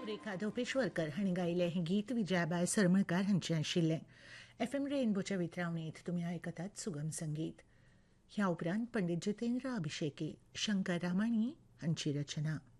रेखा धोपेश्वरकर हांणी गायिल्लें हें गीत विजयाबाई सरमळकार हांचें आशिल्लें. FM रेनबोच्या वितरावणेंत तुमी आयकतात सुगम संगीत. ह्या उपरांत पंडीत जितेंद्र अभिषेकी, शंकर रामाणी हांची रचना.